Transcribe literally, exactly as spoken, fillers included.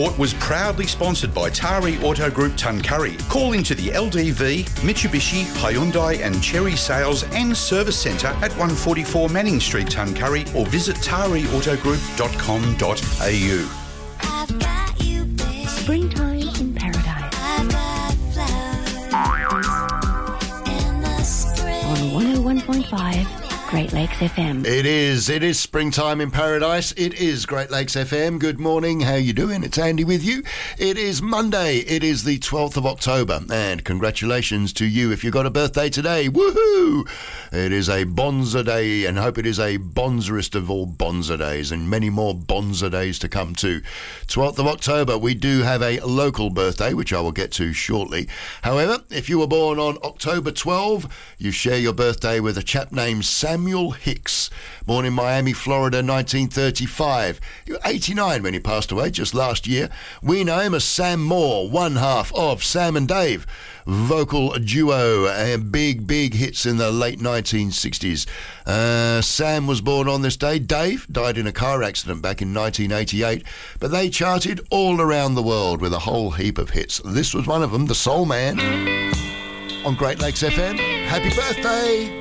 Was proudly sponsored by Tari Auto Group Tuncurry. Call into the L D V, Mitsubishi, Hyundai and Cherry Sales and Service Centre at one forty-four Manning Street, Tuncurry, or visit tari auto group dot com dot a u. Springtime in Paradise. On one oh one point five Great Lakes F M. It is. It is springtime in paradise. It is Great Lakes F M. Good morning. How you doing? It's Andy with you. It is Monday. It is the twelfth of October. And congratulations to you if you got a birthday today. Woohoo! It is a Bonza Day, and hope it is a bonzerest of all Bonza days, and many more Bonza days to come too. twelfth of October, we do have a local birthday, which I will get to shortly. However, if you were born on October twelfth, you share your birthday with a chap named Sam Samuel Hicks, born in Miami, Florida, nineteen thirty-five. He was eighty-nine when he passed away just last year. We know him as Sam Moore, one half of Sam and Dave, vocal duo, and big, big hits in the late nineteen sixties. Uh, Sam was born on this day. Dave died in a car accident back in nineteen eighty-eight, but they charted all around the world with a whole heap of hits. This was one of them, The Soul Man, on Great Lakes F M. Happy birthday!